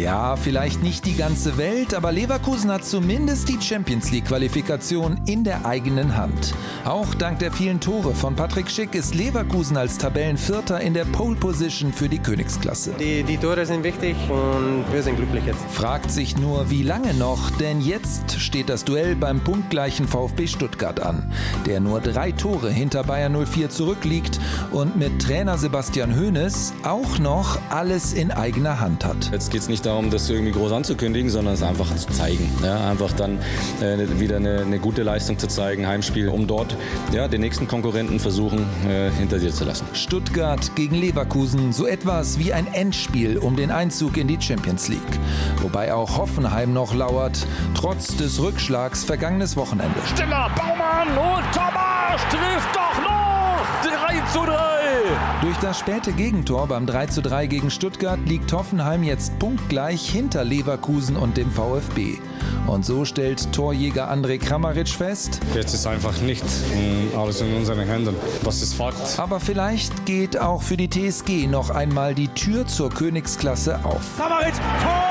Ja, vielleicht nicht die ganze Welt, aber Leverkusen hat zumindest die Champions-League-Qualifikation in der eigenen Hand. Auch dank der vielen Tore von Patrick Schick ist Leverkusen als Tabellenvierter in der Pole-Position für die Königsklasse. Die Tore sind wichtig und wir sind glücklich jetzt. Fragt sich nur, wie lange noch, denn jetzt steht das Duell beim punktgleichen VfB Stuttgart an, der nur 3 Tore hinter Bayer 04 zurückliegt und mit Trainer Sebastian Hoeneß auch noch alles in eigener Hand hat. Jetzt geht es nicht darum, das irgendwie groß anzukündigen, sondern es einfach zu zeigen. Ja, einfach dann wieder eine gute Leistung zu zeigen, Heimspiel, um dort den nächsten Konkurrenten versuchen hinter sich zu lassen. Stuttgart gegen Leverkusen, so etwas wie ein Endspiel um den Einzug in die Champions League. Wobei auch Hoffenheim noch lauert, trotz des Rückschlags vergangenes Wochenende. Stiller, Baumann und Thomas trifft doch noch! 3:3! Durch das späte Gegentor beim 3:3 gegen Stuttgart liegt Hoffenheim jetzt punktgleich hinter Leverkusen und dem VfB. Und so stellt Torjäger André Kramaric fest: Jetzt ist einfach nicht alles in unseren Händen. Das ist Fakt. Aber vielleicht geht auch für die TSG noch einmal die Tür zur Königsklasse auf. Kramaric, Tor!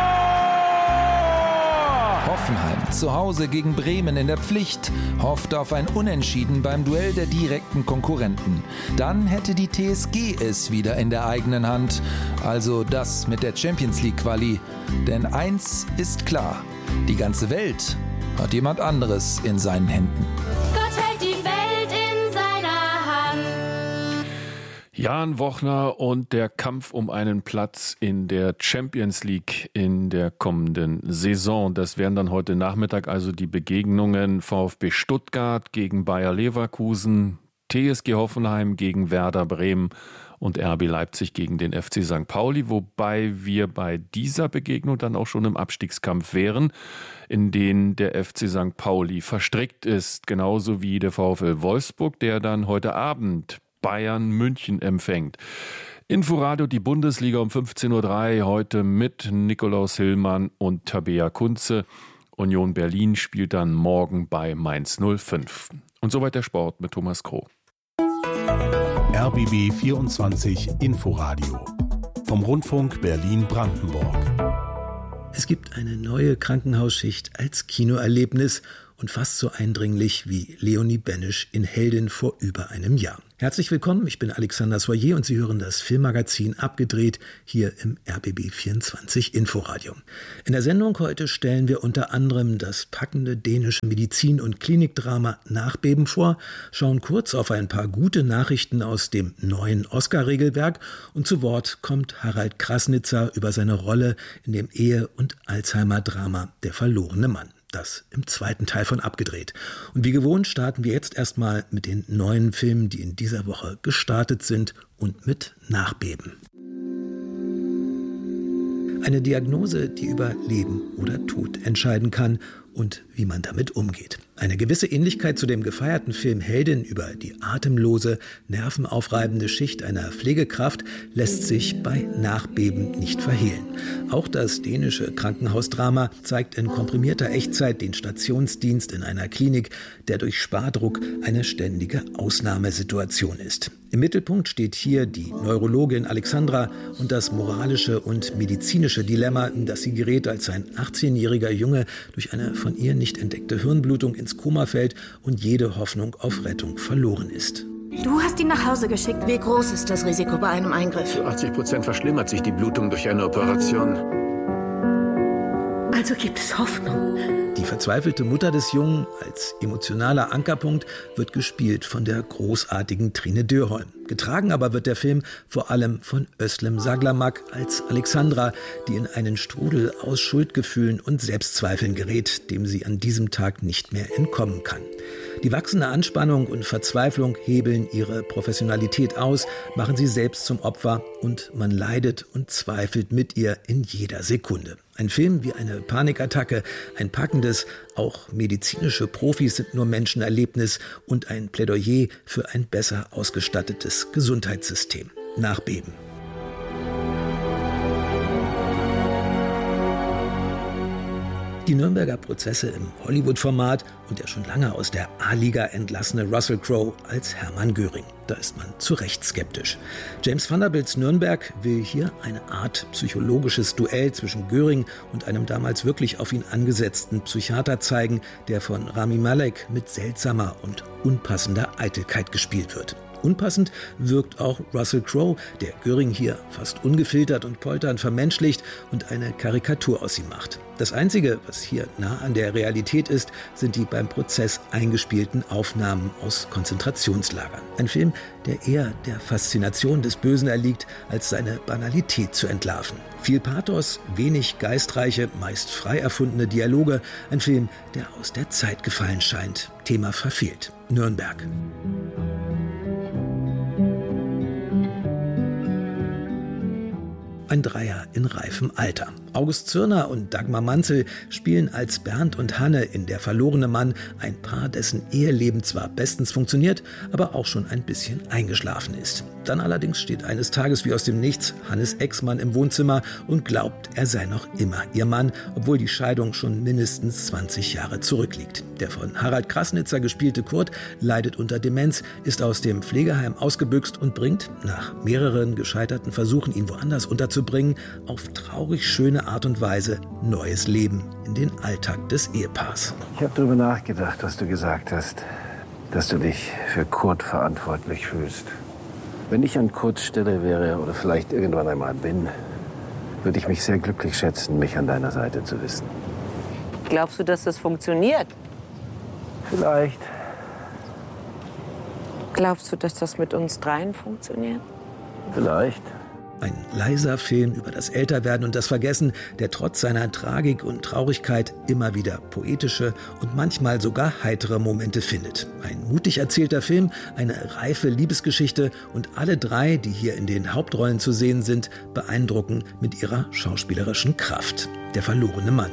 Hoffenheim zu Hause gegen Bremen in der Pflicht, hofft auf ein Unentschieden beim Duell der direkten Konkurrenten. Dann hätte die TSG es wieder in der eigenen Hand, also das mit der Champions-League-Quali. Denn eins ist klar, die ganze Welt hat jemand anderes in seinen Händen. Gott hält die Welt in seiner Hand. Jan Wochner und der Kampf um einen Platz in der Champions League in der kommenden Saison. Das wären dann heute Nachmittag also die Begegnungen VfB Stuttgart gegen Bayer Leverkusen, TSG Hoffenheim gegen Werder Bremen und RB Leipzig gegen den FC St. Pauli, wobei wir bei dieser Begegnung dann auch schon im Abstiegskampf wären, in den der FC St. Pauli verstrickt ist, genauso wie der VfL Wolfsburg, der dann heute Abend Bayern München empfängt. Inforadio, die Bundesliga um 15:03 Uhr, heute mit Nikolaus Hillmann und Tabea Kunze. Union Berlin spielt dann morgen bei Mainz 05. Und soweit der Sport mit Thomas Kroh. RBB 24 Inforadio vom Rundfunk Berlin-Brandenburg. Es gibt eine neue Krankenhausschicht als Kinoerlebnis und fast so eindringlich wie Leonie Benesch in Heldin vor über einem Jahr. Herzlich willkommen, ich bin Alexander Soyer und Sie hören das Filmmagazin Abgedreht hier im RBB 24 Inforadio. In der Sendung heute stellen wir unter anderem das packende dänische Medizin- und Klinikdrama Nachbeben vor, schauen kurz auf ein paar gute Nachrichten aus dem neuen Oscar-Regelwerk und zu Wort kommt Harald Krasnitzer über seine Rolle in dem Ehe- und Alzheimer-Drama Der verlorene Mann. Das im zweiten Teil von Abgedreht. Und wie gewohnt starten wir jetzt erstmal mit den neuen Filmen, die in dieser Woche gestartet sind und mit Nachbeben. Eine Diagnose, die über Leben oder Tod entscheiden kann und wie man damit umgeht. Eine gewisse Ähnlichkeit zu dem gefeierten Film Heldin über die atemlose, nervenaufreibende Schicht einer Pflegekraft lässt sich bei Nachbeben nicht verhehlen. Auch das dänische Krankenhausdrama zeigt in komprimierter Echtzeit den Stationsdienst in einer Klinik, der durch Spardruck eine ständige Ausnahmesituation ist. Im Mittelpunkt steht hier die Neurologin Alexandra und das moralische und medizinische Dilemma, in das sie gerät, als ein 18-jähriger Junge durch eine von ihr nicht entdeckte Hirnblutung ins Koma fällt und jede Hoffnung auf Rettung verloren ist. Du hast ihn nach Hause geschickt. Wie groß ist das Risiko bei einem Eingriff? Zu 80% verschlimmert sich die Blutung durch eine Operation. Also gibt es Hoffnung. Die verzweifelte Mutter des Jungen als emotionaler Ankerpunkt wird gespielt von der großartigen Trine Dürholm. Getragen aber wird der Film vor allem von Özlem Saglamak als Alexandra, die in einen Strudel aus Schuldgefühlen und Selbstzweifeln gerät, dem sie an diesem Tag nicht mehr entkommen kann. Die wachsende Anspannung und Verzweiflung hebeln ihre Professionalität aus, machen sie selbst zum Opfer und man leidet und zweifelt mit ihr in jeder Sekunde. Ein Film wie eine Panikattacke, ein packendes, auch medizinische Profis sind nur Menschenerlebnis und ein Plädoyer für ein besser ausgestattetes Gesundheitssystem. Nachbeben. Die Nürnberger Prozesse im Hollywood-Format und der schon lange aus der A-Liga entlassene Russell Crowe als Hermann Göring. da ist man zu Recht skeptisch. James Vanderbilts Nürnberg will hier eine Art psychologisches Duell zwischen Göring und einem damals wirklich auf ihn angesetzten Psychiater zeigen, der von Rami Malek mit seltsamer und unpassender Eitelkeit gespielt wird. Unpassend wirkt auch Russell Crowe, der Göring hier fast ungefiltert und polternd vermenschlicht und eine Karikatur aus ihm macht. Das Einzige, was hier nah an der Realität ist, sind die beim Prozess eingespielten Aufnahmen aus Konzentrationslagern. Ein Film, der eher der Faszination des Bösen erliegt, als seine Banalität zu entlarven. Viel Pathos, wenig geistreiche, meist frei erfundene Dialoge. Ein Film, der aus der Zeit gefallen scheint. Thema verfehlt. Nürnberg. Ein Dreier in reifem Alter. August Zürner und Dagmar Manzel spielen als Bernd und Hanne in Der verlorene Mann ein Paar, dessen Eheleben zwar bestens funktioniert, aber auch schon ein bisschen eingeschlafen ist. Dann allerdings steht eines Tages wie aus dem Nichts Hannes Ex-Mann im Wohnzimmer und glaubt, er sei noch immer ihr Mann, obwohl die Scheidung schon mindestens 20 Jahre zurückliegt. Der von Harald Krasnitzer gespielte Kurt leidet unter Demenz, ist aus dem Pflegeheim ausgebüxt und bringt, nach mehreren gescheiterten Versuchen, ihn woanders unterzubringen, auf traurig schöne Art und Weise neues Leben in den Alltag des Ehepaars. Ich habe darüber nachgedacht, was du gesagt hast, dass du dich für Kurt verantwortlich fühlst. Wenn ich an Kurts Stelle wäre oder vielleicht irgendwann einmal bin, würde ich mich sehr glücklich schätzen, mich an deiner Seite zu wissen. Glaubst du, dass das funktioniert? Vielleicht. Glaubst du, dass das mit uns dreien funktioniert? Vielleicht. Ein leiser Film über das Älterwerden und das Vergessen, der trotz seiner Tragik und Traurigkeit immer wieder poetische und manchmal sogar heitere Momente findet. Ein mutig erzählter Film, eine reife Liebesgeschichte und alle drei, die hier in den Hauptrollen zu sehen sind, beeindrucken mit ihrer schauspielerischen Kraft. Der verlorene Mann.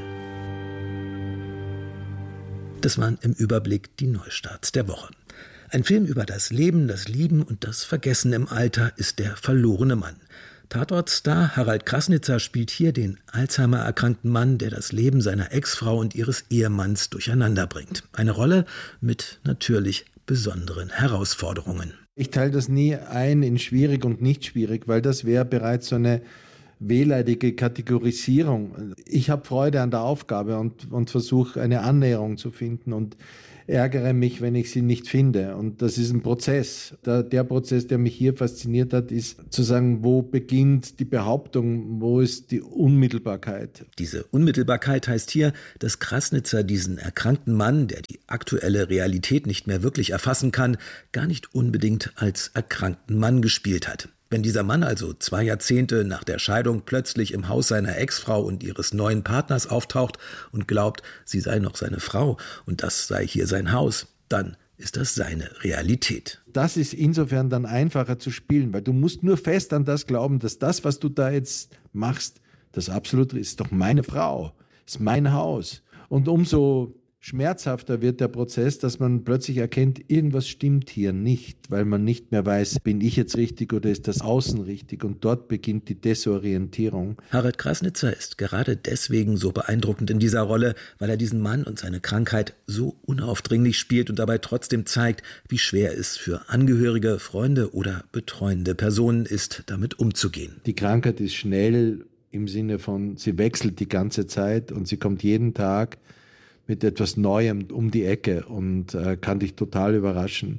Das waren im Überblick die Neustarts der Woche. Ein Film über das Leben, das Lieben und das Vergessen im Alter ist Der verlorene Mann. Tatortstar Harald Krasnitzer spielt hier den Alzheimer-erkrankten Mann, der das Leben seiner Ex-Frau und ihres Ehemanns durcheinander bringt. Eine Rolle mit natürlich besonderen Herausforderungen. Ich teile das nie ein in schwierig und nicht schwierig, weil das wäre bereits so eine wehleidige Kategorisierung. Ich habe Freude an der Aufgabe und versuche eine Annäherung zu finden und ärgere mich, wenn ich sie nicht finde. Und das ist ein Prozess. Der Prozess, der mich hier fasziniert hat, ist zu sagen, wo beginnt die Behauptung, wo ist die Unmittelbarkeit? Diese Unmittelbarkeit heißt hier, dass Krasnitzer diesen erkrankten Mann, der die aktuelle Realität nicht mehr wirklich erfassen kann, gar nicht unbedingt als erkrankten Mann gespielt hat. Wenn dieser Mann also 2 Jahrzehnte nach der Scheidung plötzlich im Haus seiner Ex-Frau und ihres neuen Partners auftaucht und glaubt, sie sei noch seine Frau und das sei hier sein Haus, dann ist das seine Realität. Das ist insofern dann einfacher zu spielen, weil du musst nur fest an das glauben, dass das, was du da jetzt machst, das absolut ist doch meine Frau, ist mein Haus. Und umso schmerzhafter wird der Prozess, dass man plötzlich erkennt, irgendwas stimmt hier nicht, weil man nicht mehr weiß, bin ich jetzt richtig oder ist das Außen richtig? Und dort beginnt die Desorientierung. Harald Krasnitzer ist gerade deswegen so beeindruckend in dieser Rolle, weil er diesen Mann und seine Krankheit so unaufdringlich spielt und dabei trotzdem zeigt, wie schwer es für Angehörige, Freunde oder betreuende Personen ist, damit umzugehen. Die Krankheit ist schnell im Sinne von, sie wechselt die ganze Zeit und sie kommt jeden Tag mit etwas Neuem um die Ecke und kann dich total überraschen.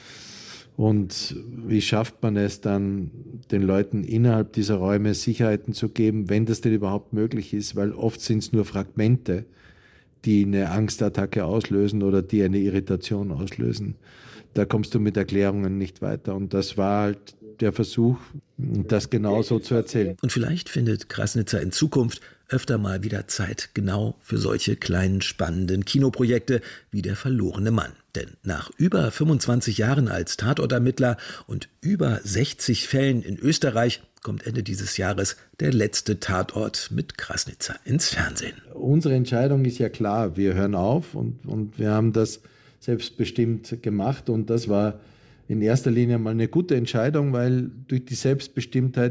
Und wie schafft man es dann, den Leuten innerhalb dieser Räume Sicherheiten zu geben, wenn das denn überhaupt möglich ist, weil oft sind es nur Fragmente, die eine Angstattacke auslösen oder die eine Irritation auslösen. Da kommst du mit Erklärungen nicht weiter. Und das war halt der Versuch, das genauso zu erzählen. Und vielleicht findet Krasnitzer in Zukunft öfter mal wieder Zeit genau für solche kleinen, spannenden Kinoprojekte wie Der verlorene Mann. Denn nach über 25 Jahren als Tatortermittler und über 60 Fällen in Österreich kommt Ende dieses Jahres der letzte Tatort mit Krasnitzer ins Fernsehen. Unsere Entscheidung ist ja klar, wir hören auf und wir haben das selbstbestimmt gemacht und das war in erster Linie mal eine gute Entscheidung, weil durch die Selbstbestimmtheit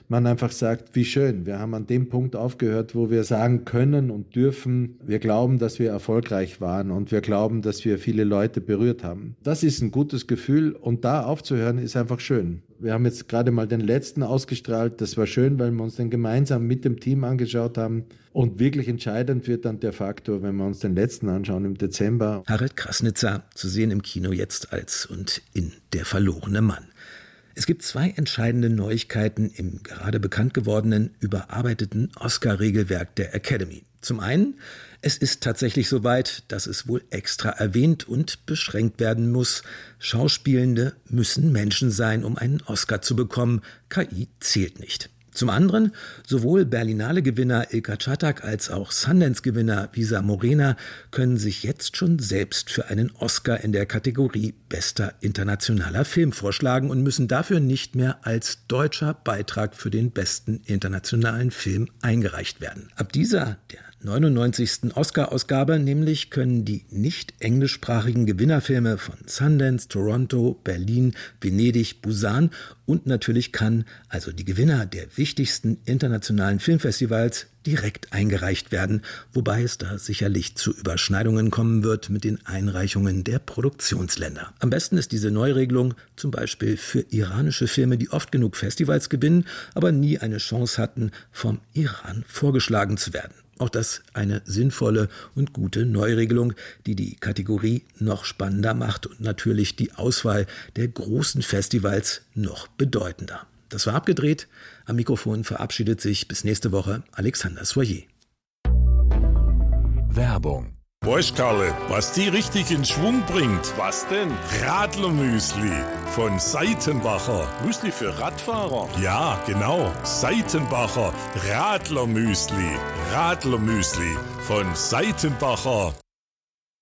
man einfach sagt, wie schön, wir haben an dem Punkt aufgehört, wo wir sagen können und dürfen, wir glauben, dass wir erfolgreich waren und wir glauben, dass wir viele Leute berührt haben. Das ist ein gutes Gefühl und da aufzuhören ist einfach schön. Wir haben jetzt gerade mal den letzten ausgestrahlt, das war schön, weil wir uns den gemeinsam mit dem Team angeschaut haben und wirklich entscheidend wird dann der Faktor, wenn wir uns den letzten anschauen im Dezember. Harald Krasnitzer, zu sehen im Kino jetzt als und in Der verlorene Mann. Es gibt 2 entscheidende Neuigkeiten im gerade bekannt gewordenen, überarbeiteten Oscar-Regelwerk der Academy. Zum einen, es ist tatsächlich soweit, dass es wohl extra erwähnt und beschränkt werden muss. Schauspielende müssen Menschen sein, um einen Oscar zu bekommen. KI zählt nicht. Zum anderen, sowohl Berlinale-Gewinner Ilka Czatak als auch Sundance-Gewinner Visa Morena können sich jetzt schon selbst für einen Oscar in der Kategorie Bester internationaler Film vorschlagen und müssen dafür nicht mehr als deutscher Beitrag für den besten internationalen Film eingereicht werden. Ab dieser, der 99. Oscar-Ausgabe nämlich, können die nicht englischsprachigen Gewinnerfilme von Sundance, Toronto, Berlin, Venedig, Busan und natürlich Cannes, also die Gewinner der wichtigsten internationalen Filmfestivals, direkt eingereicht werden, wobei es da sicherlich zu Überschneidungen kommen wird mit den Einreichungen der Produktionsländer. Am besten ist diese Neuregelung zum Beispiel für iranische Filme, die oft genug Festivals gewinnen, aber nie eine Chance hatten, vom Iran vorgeschlagen zu werden. Auch das eine sinnvolle und gute Neuregelung, die die Kategorie noch spannender macht und natürlich die Auswahl der großen Festivals noch bedeutender. Das war abgedreht. Am Mikrofon verabschiedet sich bis nächste Woche Alexander Soyer. Werbung. Weißt Karle, was die richtig in Schwung bringt? Was denn? Radlermüsli von Seitenbacher. Müsli für Radfahrer? Ja, genau. Seitenbacher Radlermüsli. Radlermüsli von Seitenbacher.